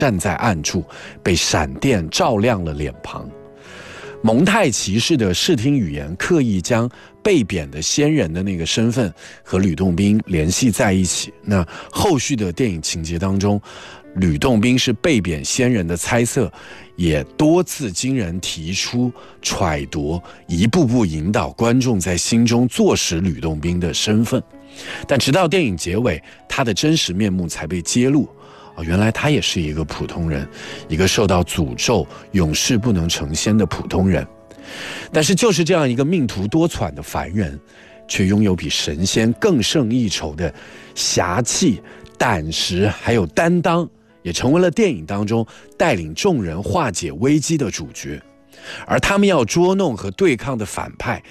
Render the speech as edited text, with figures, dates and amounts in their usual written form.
站在暗处，被闪电照亮了脸庞。蒙太奇式的视听语言刻意将被贬的仙人的那个身份和吕洞宾联系在一起。那后续的电影情节当中，吕洞宾是被贬仙人的猜测也多次经人提出揣度，一步步引导观众在心中坐实吕洞宾的身份。但直到电影结尾，他的真实面目才被揭露。原来他也是一个普通人，一个受到诅咒永世不能成仙的普通人。但是就是这样一个命途多舛的凡人，却拥有比神仙更胜一筹的侠气、胆识还有担当，也成为了电影当中带领众人化解危机的主角。而他们要捉弄和对抗的反派